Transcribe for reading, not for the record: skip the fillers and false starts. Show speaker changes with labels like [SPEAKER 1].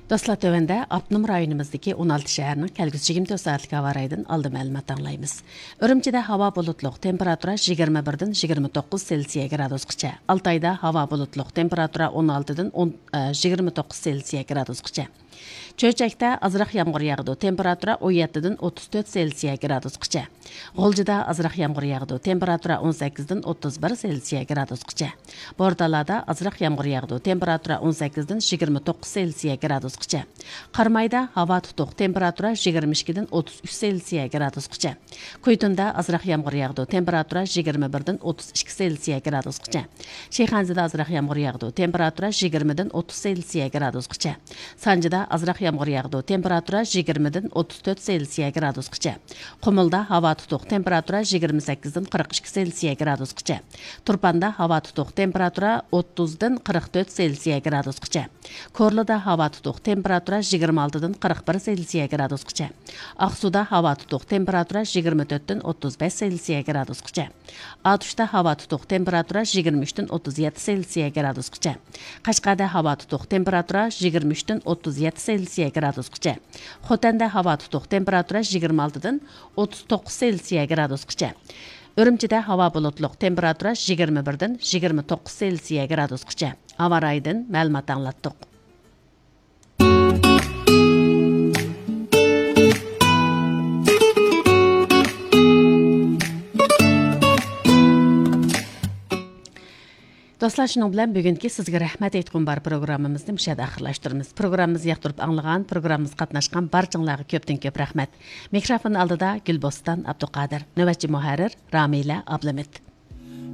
[SPEAKER 1] Dostlar tövəndə Abnum rayonumuzdaki 16 şəhərinin kəlgüsü 24 saatlik hava rayından aldı məlumat anlayımız. Örümçidə hava bulutluq, temperatura 21-dən 29 Selsiya gradusqacha. Altayda hava bulutluq, temperatura 16-dan 29 Selsiya gradusqacha. Çöçəkdə azraq yağmur yağdı, temperatura 17-dən 34 Selsiya gradusqacha. G'oljida azraq yağmur yağdı, temperatura 18-dən 31 Selsiya gradusqacha. Bordalada azraq yağmur yağdı, temperatura 18-dən 29 Selsiya gradusqacha. Qarmayda hava tutuq, temperatura 22-dən 33 Selsiya gradusqacha. Kuytunda azraq yağmur yağdı, temperatura 21-dən 32 Selsiya gradusqacha. Şeyxanzada azraq yağmur yağdı, temperatura 20-dən 30 Selsiya gradusqacha. Sancıda azraq yağmur yağdı, temperatura 20-dən 34 Selsiya gradusqacha. Qumulda hava tutuq, temperatura 28-dən 42 Selsiya gradusqacha. Turpanda hava tutuq, temperatura 30-dən 44 Selsiya gradusqacha. Korluda hava tutuq, temperatura 26-dən 41 Selsiya gradusqacha. Aqsuda hava tutuq, temperatura 24-dən 35 Selsiya gradusqacha. Atuşda hava tutuq, temperatura 23-dən 37 Selsiya gradusqacha. Qashqada hava tutuq, temperatura 23-dən 37 Selsiya gradusqacha. Xotanda hava tutuq, temperatura 26-dan 39 Selsiya gradusqacha. Örümçide hava bulutluq, temperatura 21-dan 29 Selsiya gradusqacha. Hava rayından məlumat anlatdıq. Dostlar, şunun bilan bugungi sizga rahmat aytqum bar programmamizni müşahada axirlashtiramiz. Programmamizni yoqtirib anglagan, programmamizga qatnashgan barchanglarga ko'pdan ko'p rahmat. Mikrofon oldida Gulboston Abduqodir, navbatchi muharrir Ramila Ablamit.